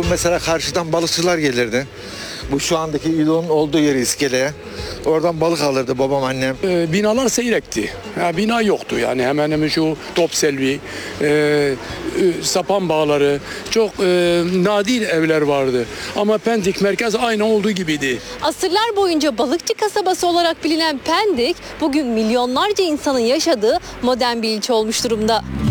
mesela karşıdan balıkçılar gelirdi. Bu şu andaki İdo'nun olduğu yeri iskeleye. Oradan balık alırdı babam, annem. Binalar seyrekti. Ya, bina yoktu yani hemen hemen şu Topselvi, sapan bağları, çok nadir evler vardı. Ama Pendik merkez aynı olduğu gibiydi. Asırlar boyunca balıkçı kasabası olarak bilinen Pendik, bugün milyonlarca insanın yaşadığı modern bir ilçe olmuş durumda.